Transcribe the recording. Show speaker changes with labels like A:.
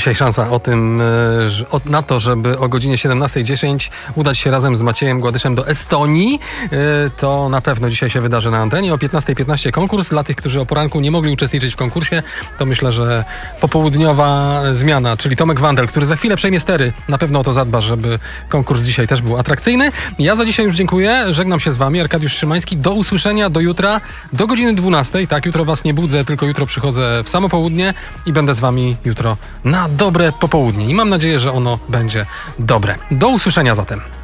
A: Dzisiaj szansa na to, żeby o godzinie 17:10 udać się razem z Maciejem Gładyszem do Estonii. To na pewno dzisiaj się wydarzy na antenie. O 15:15 konkurs. Dla tych, którzy o poranku nie mogli uczestniczyć w konkursie, to myślę, że popołudniowa zmiana, czyli Tomek Wandel, który za chwilę przejmie stery, na pewno o to zadba, żeby konkurs dzisiaj też był atrakcyjny. Ja za dzisiaj już dziękuję. Żegnam się z wami. Arkadiusz Szymański. Do usłyszenia, do jutra, do godziny 12:00. Tak, jutro was nie budzę, tylko jutro przychodzę w samo południe i będę z wami jutro na dobre popołudnie. I mam nadzieję, że ono będzie dobre. Do usłyszenia zatem.